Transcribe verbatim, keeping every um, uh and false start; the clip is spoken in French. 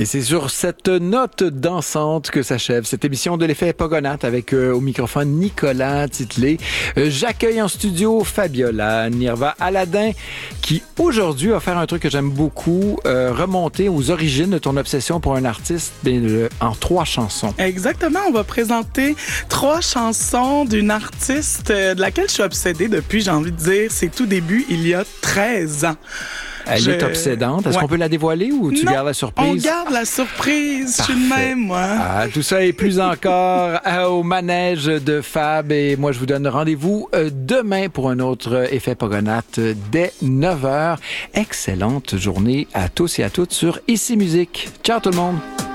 Et c'est sur cette note dansante que s'achève cette émission de l'effet Pogonatte avec euh, au microphone Nicolas Titley. Euh, j'accueille en studio Fabiola Nirva Aladin qui aujourd'hui va faire un truc que j'aime beaucoup, euh, remonter aux origines de ton obsession pour un artiste ben, euh, en trois chansons. Exactement, on va présenter trois chansons d'une artiste de laquelle je suis obsédée depuis, j'ai envie de dire, ses tout débuts il y a treize ans. Elle je... est obsédante. Est-ce ouais. qu'on peut la dévoiler ou tu non, gardes la surprise? On garde la surprise. Parfait. Je suis de même, moi. Ah, tout ça et plus encore euh, au manège de Fab. Et moi, je vous donne rendez-vous euh, demain pour un autre effet Pogonatte euh, dès neuf heures. Excellente journée à tous et à toutes sur Ici Musique. Ciao tout le monde.